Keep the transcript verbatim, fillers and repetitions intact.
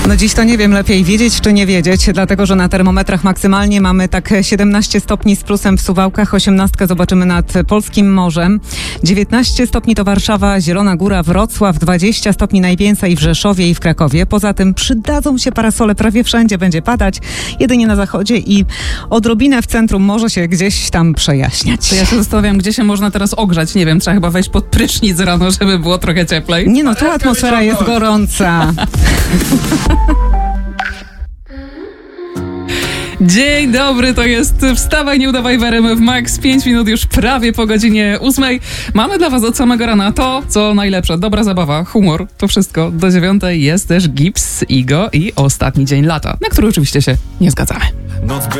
No dziś to nie wiem, lepiej wiedzieć czy nie wiedzieć, dlatego że na termometrach maksymalnie mamy tak siedemnaście stopni z plusem w Suwałkach, osiemnaście zobaczymy nad Polskim Morzem, dziewiętnaście stopni to Warszawa, Zielona Góra, Wrocław, dwadzieścia stopni najwięcej w Rzeszowie i w Krakowie. Poza tym przydadzą się parasole, prawie wszędzie będzie padać, jedynie na zachodzie i odrobinę w centrum może się gdzieś tam przejaśniać. To ja się zastanawiam, gdzie się można teraz ogrzać. Nie wiem, trzeba chyba wejść pod prysznic rano, żeby było trochę cieplej. Nie no, tu atmosfera jest gorąca. Dzień dobry, to jest Wstawaj, nie udawaj w R M F Max. pięć minut już prawie po godzinie ósmej. Mamy dla was od samego rana to, co najlepsze. Dobra zabawa, humor, to wszystko. Do dziewiątej jest też Gips, Igo i ostatni dzień lata, na który oczywiście się nie zgadzamy.